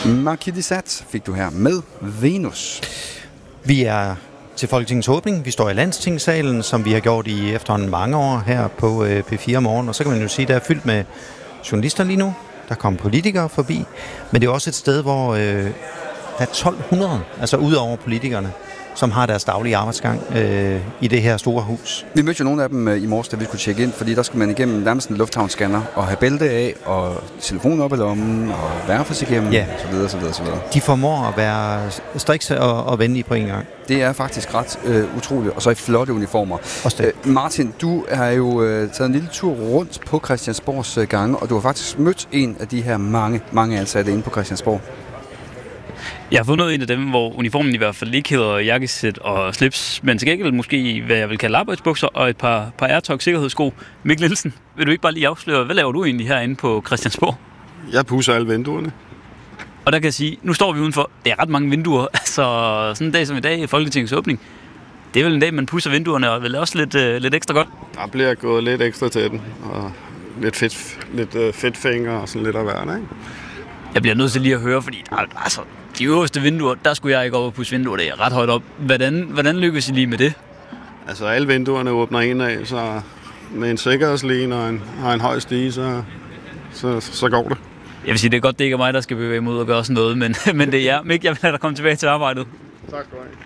Marquis fik du her med Venus. Vi er til Folketingets åbning. Vi står i Landstingssalen, som vi har gjort i efterhånden mange år her på P4 Morgen. Og så kan man jo sige, at der er fyldt med journalister lige nu. Der kommer politikere forbi. Men det er også et sted, hvor der er 1200, altså ud over politikerne, som har deres daglige arbejdsgang i det her store hus. Vi mødte jo nogle af dem i morges, da vi kunne tjekke ind, fordi der skal man igennem nærmest en lufthavnsscanner og have bælte af, og telefon op i lommen, og værfes igennem, ja. så videre, så videre, så videre. De formår at være strikse og venlige på en gang. Det er faktisk ret utroligt, og så i flotte uniformer. Martin, du har jo taget en lille tur rundt på Christiansborgs gange, og du har faktisk mødt en af de her mange ansatte inde på Christiansborg. Jeg har fundet en af dem, hvor uniformen i hvert fald ikke hedder jakkesæt og slips, men til gengæld måske, hvad jeg vil kalde arbejdsbukser og et par AirTag sikkerhedssko. Mikkel Nielsen, vil du ikke bare lige afsløre, hvad laver du egentlig herinde på Christiansborg? Jeg pudser alle vinduerne. Og der kan jeg sige, nu står vi udenfor, det er ret mange vinduer, altså sådan en dag som i dag i Folketingets åbning. Det er vel en dag, man pudser vinduerne, og vel også lidt ekstra godt. Der bliver gået lidt ekstra til den, og lidt fedtfinger og sådan lidt af hvert, ikke? Jeg bliver nødt til lige at høre, fordi altså, de øverste vinduer, der skulle jeg ikke op og pusse vinduer, det er ret højt op. Hvordan lykkes I lige med det? Altså alle vinduerne åbner en af, så med en sikkerhedsline og en høj stige, så går det. Jeg vil sige, det er godt, det ikke er mig, der skal bevæge mig ud og gøre sådan noget, men det er jer. Mik, jeg vil lade dig komme tilbage til arbejdet. Tak skal du have.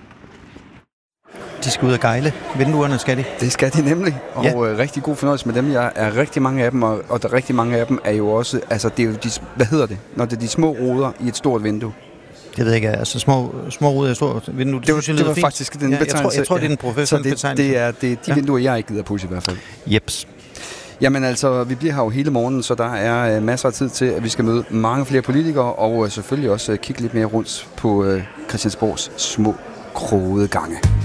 De skal ud og gejle. Vinduerne skal de. Det skal de nemlig, og ja. Rigtig god fornøjelse med dem. Jeg er rigtig mange af dem, og der rigtig mange af dem er jo også, altså det er jo de, hvad hedder det, når det er de små ruder i et stort vindue. Jeg ved ikke, altså små ruder i et stort vindue. Det var faktisk den betegnelse. Jeg tror, det er den professionelle betegnelse. Det er de vinduer, jeg ikke gider pusse i hvert fald. Jeps. Jamen altså, vi bliver her jo hele morgenen, så der er masser af tid til, at vi skal møde mange flere politikere, og selvfølgelig også kigge lidt mere rundt på Christiansborgs små krogede gange.